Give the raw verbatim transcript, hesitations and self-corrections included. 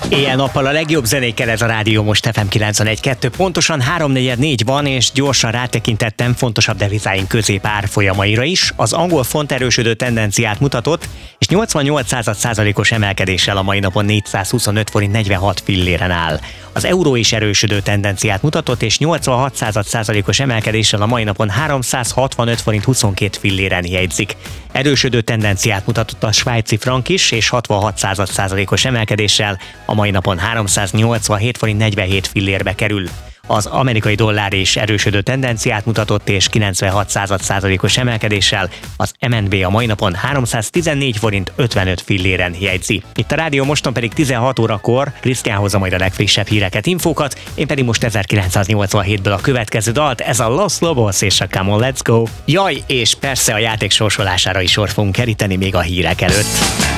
Éjjel-nappal a legjobb zenékkel ez a Rádió Most ef em kilencvenegy kettő. Pontosan háromnegyvennégy van, és gyorsan rátekintettem fontosabb devizáink közép árfolyamaira is. Az angol font erősödő tendenciát mutatott, és nyolcvannyolc százalékos emelkedéssel a mai napon négyszázhuszonöt forint negyvenhat filléren áll. Az euró is erősödő tendenciát mutatott, és nyolcvanhat százalékos emelkedéssel a mai napon háromszázhatvanöt forint huszonkét filléren jegyzik. Erősödő tendenciát mutatott a svájci frank is, és hatvanhat százalékos emelkedéssel a mai napon háromszáznyolcvanhét forint negyvenhét fillérbe kerül. Az amerikai dollár is erősödő tendenciát mutatott, és kilencvenhat százalékos emelkedéssel az em en bé a mai napon háromszáztizennégy forint ötvenöt filléren jegyzi. Itt a Rádió Moston pedig tizenhat órakor Krisztián hozza majd a legfrissebb híreket, infókat, én pedig most ezerkilencszáznyolcvanhétből a következő dalt, ez a Los Lobos és a Come on, Let's Go. Jaj, és persze a játék sorsolására is sor fogunk keríteni még a hírek előtt.